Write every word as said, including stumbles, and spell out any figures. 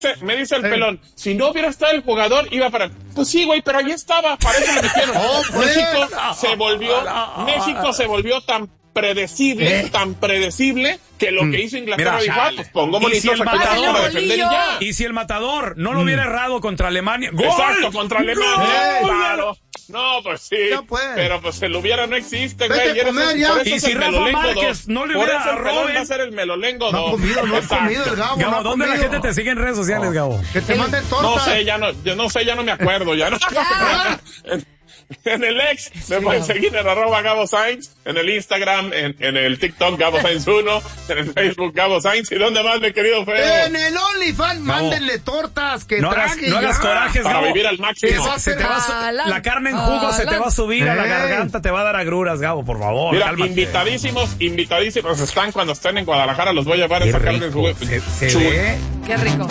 Me dice el pelón, si no hubiera estado el jugador, iba para... Pues sí, güey, pero ahí estaba, para eso lo metieron. Oh, pues. México se volvió, México se volvió tan predecible, ¿Eh? tan predecible, que lo mm. que hizo Inglaterra dijo, ah, pues pongo monitos si aquí para defender y ya. Y si el matador no lo mm. hubiera errado contra Alemania... ¡Gol! Exacto, contra Alemania, ¡Gol! claro. No, pues sí, pero pues el hubiera no existe, güey. Y, por eso y si Rafa Márquez no le hubiera dado, por eso el va a ser el melolengo. No ha comido, no ha comido el Gabo. Gabo, no ¿dónde comido? la gente te sigue en redes sociales, no. Gabo? Que te manden torta. No sé, ya no, yo no sé, ya no me acuerdo, ya no. en, en el ex, me sí, pueden seguir en arroba Gabo Sainz, en el Instagram, en, en el TikTok Gabo Sainz uno, en el Facebook Gabo Sainz, ¿y dónde más, mi querido Feo? En el OnlyFans, mándenle tortas, que no hagas, no hagas corajes, para Gabo. vivir al máximo. Se te va a, la carne en jugo se te va a subir a la garganta, te va a dar agruras, Gabo, por favor. Mira, cálmate. invitadísimos, invitadísimos están cuando estén en Guadalajara, los voy a llevar a esa carne en jugo. Se, se ve. Qué rico.